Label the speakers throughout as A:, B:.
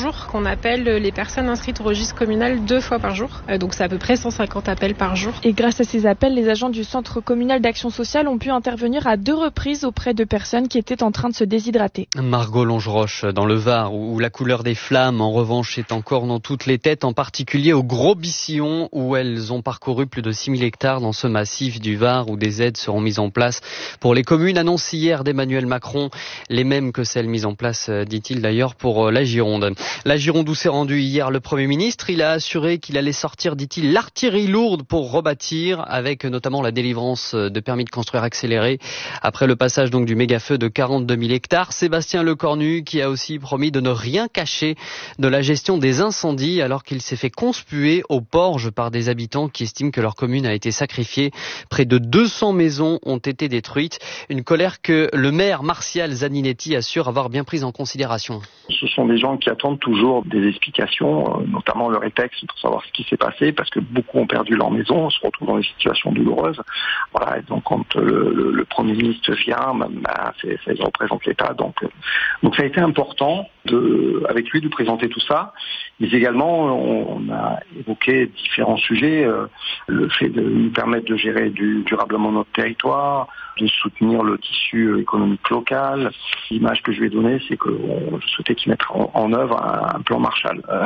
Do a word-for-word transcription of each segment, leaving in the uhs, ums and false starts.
A: jour, qu'on appelle les personnes inscrites au registre communal deux fois par jour. Euh, donc c'est à peu près cent cinquante appels par jour.
B: Et grâce à ces appels, les agents du Centre communal d'action sociale ont pu intervenir à deux reprises auprès de personnes qui étaient en train de se déshydrater.
C: Margot Longeroche, dans le Var, où la couleur des flammes, en revanche, est encore dans toutes les têtes, en particulier au Gros-Bissillon, où elles ont parcouru plus de six mille hectares dans ce massif du Var, où des aides seront mises en place pour les communes. Annonce hier d'Emmanuel Macron, les mêmes que celles mises en place, dit-il d'ailleurs, pour la Gironde. La Gironde où s'est rendu hier le Premier ministre, il a assuré qu'il allait sortir, dit-il, l'artillerie lourde pour rebâtir, avec notamment la délivrance de permis de construire accéléré, après le passage donc du méga-feu de quarante-deux mille hectares. Sébastien Lecornu qui a aussi promis de ne rien cacher de la gestion des incendies, alors qu'il s'est fait conspuer au Porge par des habitants qui estiment que leur commune a été sacrifiée. Près de deux cents maisons ont été détruites. Une colère que le maire Martial Zaninetti assure avoir bien prise en considération.
D: Ce sont des gens qui attendent toujours des explications, notamment le rétexte pour savoir ce qui s'est passé, parce que beaucoup ont perdu leur maison, se retrouvent dans des situations douloureuses. Voilà, et donc quand le, le, le Premier ministre vient, bah, c'est, ça représente l'État. Donc, donc ça a été important de, avec lui de présenter tout ça. Mais également, on, on a évoqué différents sujets, euh, le fait de nous permettre de gérer du, durablement notre territoire, de soutenir le tissu économique local. L'image que je vais donner, c'est qu'on souhaitait qu'ils mettent en, en œuvre un, un plan Marshall. Euh,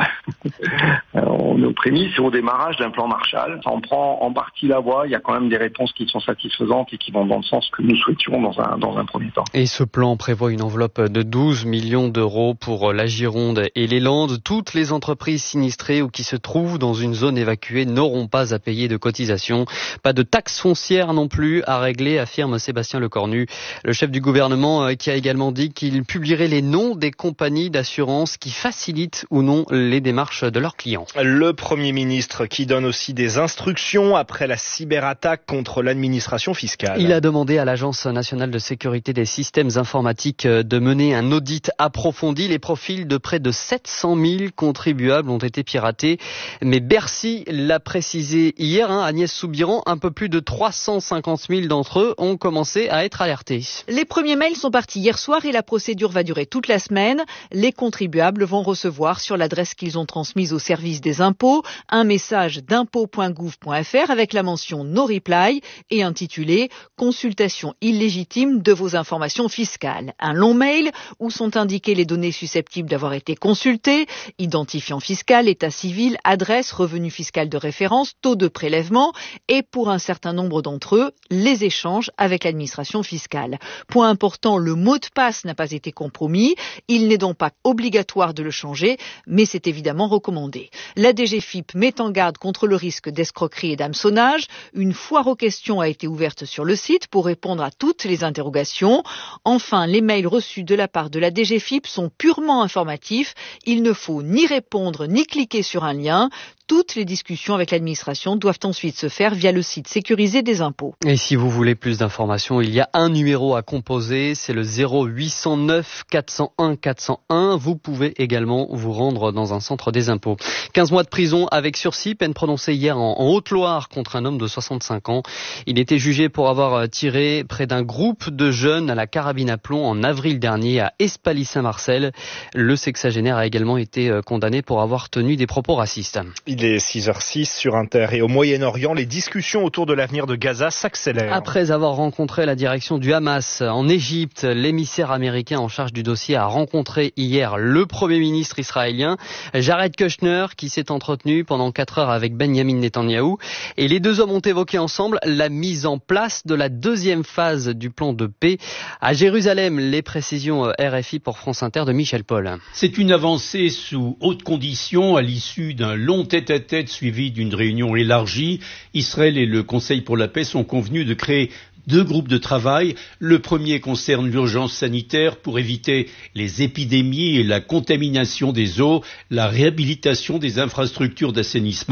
D: on est aux prémices et au démarrage d'un plan Marshall. Ça en prend en partie la voie. Il y a quand même des réponses qui sont satisfaisantes et qui vont dans le sens que nous souhaitions dans un, dans un premier temps.
C: Et ce plan prévoit une enveloppe de douze millions d'euros pour la Gironde et les Landes. Toutes les entreprises sinistrées ou qui se trouvent dans une zone évacuée n'auront pas à payer de cotisation. Pas de taxes foncières non plus à régler, affirme Sébastien Lecornu, le chef du gouvernement, qui a également dit qu'il publierait les noms des compagnies d'assurance qui facilitent ou non les démarches de leurs clients.
E: Le Premier ministre qui donne aussi des instructions après la cyberattaque contre l'administration fiscale.
C: Il a demandé à l'Agence nationale de sécurité des systèmes informatiques de mener un audit approfondi. Les profils de près de sept cent mille contribuables ont été piratés. Mais Bercy l'a précisé hier, hein, Agnès Soubiran, un peu plus de trois cent cinquante mille d'entre eux ont commencé à être alertés.
F: Les premiers mails sont partis hier soir et la procédure va durer toute la semaine. Les contribuables vont recevoir sur l'adresse qu'ils ont transmise au service des impôts un message d'impôts point gouv point f r avec la mention No Reply et intitulé Consultation illégitime de vos informations fiscales. Un long mail où sont indiquées les données susceptibles d'avoir été consultées, identifiant fiscal, état civil, adresse, revenu fiscal de référence, taux de prélèvement et pour un certain nombre d'entre eux, les échanges avec l'administration fiscale. Point important, le mot de passe n'a pas été compromis. Il n'est donc pas obligatoire de le changer, mais c'est évidemment recommandé. La D G F I P met en garde contre le risque d'escroquerie et d'hameçonnage. Une foire aux questions a été ouverte sur le site pour répondre à toutes les interrogations. Enfin, les mails reçus de la part de la D G F I P sont purement informatifs. Il ne faut ni répondre ni cliquer sur un lien. Toutes les discussions avec l'administration doivent ensuite se faire via le site sécurisé des impôts.
C: Et si vous voulez plus d'informations, il y a un numéro à composer, c'est le zéro huit cent neuf quatre cent un quatre cent un. Vous pouvez également vous rendre dans un centre des impôts. quinze mois de prison avec sursis, peine prononcée hier en, en Haute-Loire contre un homme de soixante-cinq ans. Il était jugé pour avoir tiré près d'un groupe de jeunes à la carabine à plomb en avril dernier à Espaly-Saint-Marcel. Le sexagénaire a également été condamné pour avoir tenu des propos racistes.
E: Il est six heures six sur Inter et au Moyen-Orient, les discussions autour de l'avenir de Gaza s'accélèrent.
C: Après avoir rencontré la direction du Hamas en Égypte, l'émissaire américain en charge du dossier a rencontré hier le Premier ministre israélien, Jared Kushner, qui s'est entretenu pendant quatre heures avec Benjamin Netanyahou. Et les deux hommes ont évoqué ensemble la mise en place de la deuxième phase du plan de paix à Jérusalem. Les précisions R F I pour France Inter de Michel Paul.
G: C'est une avancée sous hautes conditions à l'issue d'un long tête-à-tête suivi d'une réunion élargie. Israël et le Conseil pour la paix sont convenus de créer deux groupes de travail. Le premier concerne l'urgence sanitaire pour éviter les épidémies et la contamination des eaux, la réhabilitation des infrastructures d'assainissement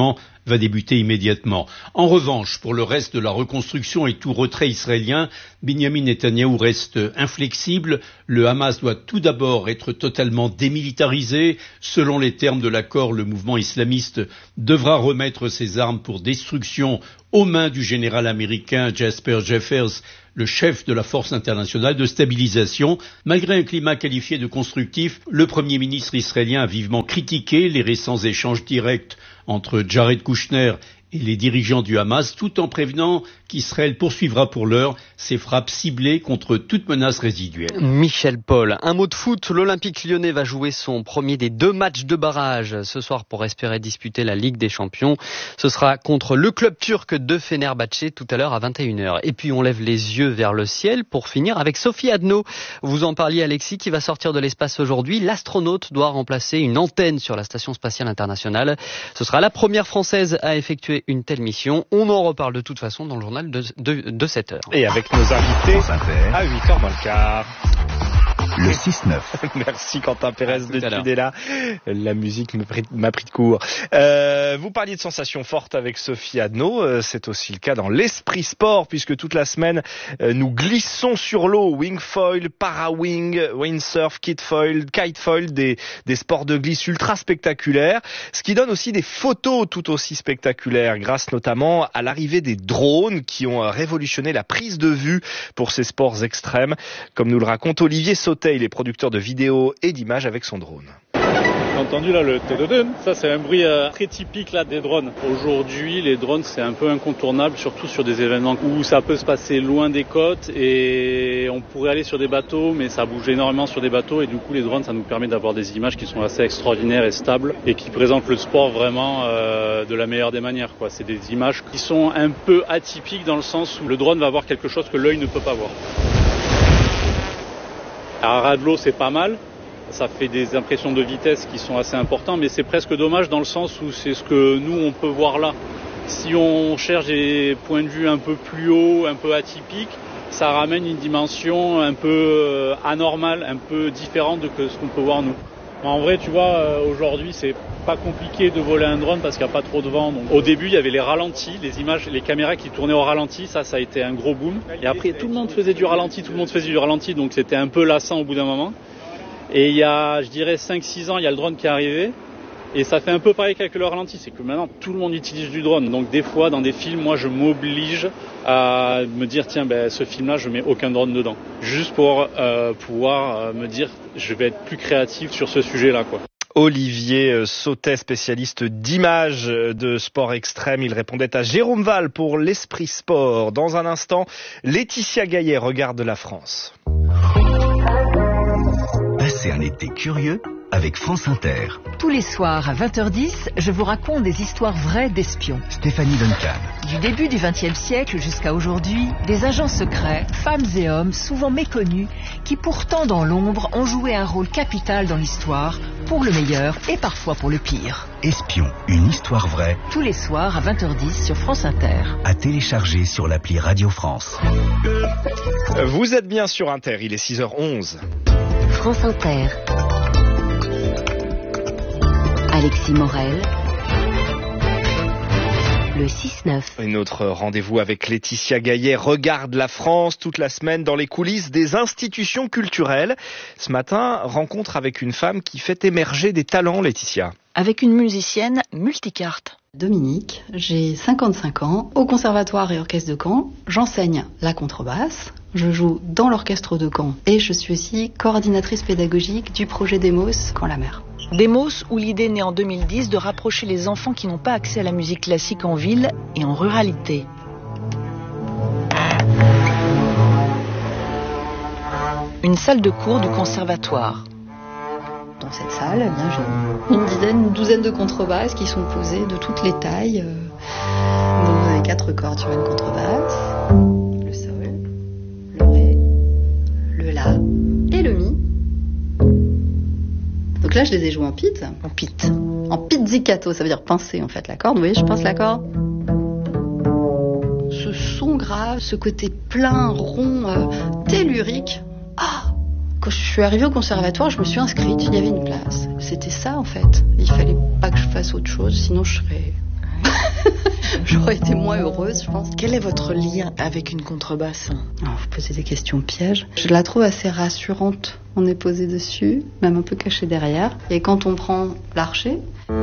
G: va débuter immédiatement. En revanche, pour le reste de la reconstruction et tout retrait israélien, Benjamin Netanyahou reste inflexible. Le Hamas doit tout d'abord être totalement démilitarisé. Selon les termes de l'accord, le mouvement islamiste devra remettre ses armes pour destruction aux mains du général américain Jasper Jeffers, le chef de la force internationale de stabilisation. Malgré un climat qualifié de constructif, le Premier ministre israélien a vivement critiqué les récents échanges directs entre Jared Kushner et les dirigeants du Hamas, tout en prévenant qu'Israël poursuivra pour l'heure ses frappes ciblées contre toute menace résiduelle.
C: Michel Paul, un mot de foot, l'Olympique lyonnais va jouer son premier des deux matchs de barrage ce soir pour espérer disputer la Ligue des Champions. Ce sera contre le club turc de Fenerbahçe tout à l'heure à vingt et une heures. Et puis on lève les yeux vers le ciel pour finir avec Sophie Adno. Vous en parliez Alexis, qui va sortir de l'espace aujourd'hui. L'astronaute doit remplacer une antenne sur la Station Spatiale Internationale. Ce sera la première française à effectuer une telle mission. On en reparle de toute façon dans le journal de, de, de sept heures.
E: Et avec nos invités à huit heures moins le quart.
H: Le six neuf.
E: Merci Quentin Pérez de Tudela. La musique m'a pris de court. Euh, vous parliez de sensations fortes avec Sophie Adno. Euh, c'est aussi le cas dans l'Esprit Sport, puisque toute la semaine, euh, nous glissons sur l'eau. Wingfoil, para-wing, windsurf, kitfoil, kitefoil, des, des sports de glisse ultra spectaculaires. Ce qui donne aussi des photos tout aussi spectaculaires, grâce notamment à l'arrivée des drones qui ont révolutionné la prise de vue pour ces sports extrêmes. Comme nous le raconte Olivier Sautet, il est producteur de vidéos et d'images avec son drone.
I: J'ai entendu là le tédodon, ça c'est un bruit euh, très typique là des drones. Aujourd'hui les drones c'est un peu incontournable, surtout sur des événements où ça peut se passer loin des côtes et on pourrait aller sur des bateaux mais ça bouge énormément sur des bateaux et du coup les drones ça nous permet d'avoir des images qui sont assez extraordinaires et stables et qui présentent le sport vraiment euh, de la meilleure des manières, quoi. C'est des images qui sont un peu atypiques dans le sens où le drone va voir quelque chose que l'œil ne peut pas voir. À ras de l'eau, c'est pas mal. Ça fait des impressions de vitesse qui sont assez importantes, mais c'est presque dommage dans le sens où c'est ce que nous, on peut voir là. Si on cherche des points de vue un peu plus hauts, un peu atypiques, ça ramène une dimension un peu anormale, un peu différente de ce qu'on peut voir nous. En vrai, tu vois, aujourd'hui, c'est pas compliqué de voler un drone parce qu'il n'y a pas trop de vent. Donc, au début, il y avait les ralentis, les images, les caméras qui tournaient au ralenti. Ça, ça a été un gros boom. Et après, tout le monde faisait du ralenti, tout le monde faisait du ralenti. Donc, c'était un peu lassant au bout d'un moment. Et il y a, je dirais, cinq six ans, il y a le drone qui est arrivé. Et ça fait un peu pareil qu'avec le ralenti. C'est que maintenant, tout le monde utilise du drone. Donc, des fois, dans des films, moi, je m'oblige à me dire, tiens, ben, ce film-là, je mets aucun drone dedans. Juste pour euh, pouvoir euh, me dire, je vais être plus créatif sur ce sujet-là, quoi.
E: Olivier Sautet, spécialiste d'images de sport extrême. Il répondait à Jérôme Val pour l'Esprit Sport. Dans un instant, Laetitia Gaillet regarde la France.
H: Passez un été curieux avec France Inter.
J: Tous les soirs à vingt heures dix, je vous raconte des histoires vraies d'espions.
H: Stéphanie Duncan.
J: Du début du vingtième siècle jusqu'à aujourd'hui, des agents secrets, femmes et hommes souvent méconnus, qui pourtant dans l'ombre ont joué un rôle capital dans l'histoire, pour le meilleur et parfois pour le pire.
H: Espion, une histoire vraie.
J: Tous les soirs à vingt heures dix sur France Inter.
H: À télécharger sur l'appli Radio France.
E: Vous êtes bien sur Inter, il est six heures onze.
K: France Inter. Alexis Morel, le six neuf.
E: Et notre rendez-vous avec Laetitia Gaillet regarde la France toute la semaine dans les coulisses des institutions culturelles. Ce matin, rencontre avec une femme qui fait émerger des talents, Laetitia.
L: Avec une musicienne multicarte.
M: Dominique, j'ai cinquante-cinq ans, au conservatoire et orchestre de Caen, j'enseigne la contrebasse, je joue dans l'orchestre de Caen et je suis aussi coordinatrice pédagogique du projet Demos Caen-la-Mer.
L: Demos, où l'idée naît en deux mille dix de rapprocher les enfants qui n'ont pas accès à la musique classique en ville et en ruralité. Une salle de cours du conservatoire.
M: Dans cette salle, eh bien, j'ai une dizaine, une douzaine de contrebasses qui sont posées de toutes les tailles. Donc vous avez quatre cordes sur une contrebasse, le sol, le ré, le la et le mi. Donc là, je les ai joués en pit.
L: En pit.
M: En pizzicato, ça veut dire pincer en fait la corde. Vous voyez, je pince la corde. Ce son grave, ce côté plein, rond, euh, tellurique. Ah! Quand je suis arrivée au conservatoire, je me suis inscrite, il y avait une place. C'était ça en fait. Il fallait pas que je fasse autre chose, sinon je serais... J'aurais été moins heureuse, je pense.
L: Quel est votre lien avec une contrebasse ?
M: Alors, vous posez des questions pièges. Je la trouve assez rassurante. On est posé dessus, même un peu caché derrière. Et quand on prend l'archet,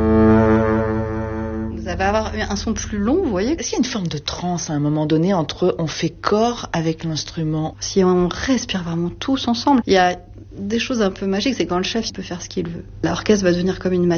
M: vous allez avoir un son plus long, vous voyez.
L: Est-ce qu'il y a une forme de transe à un moment donné entre on fait corps avec l'instrument ?
M: Si on respire vraiment tous ensemble, il y a des choses un peu magiques, c'est quand le chef il peut faire ce qu'il veut. L'orchestre va devenir comme une matière.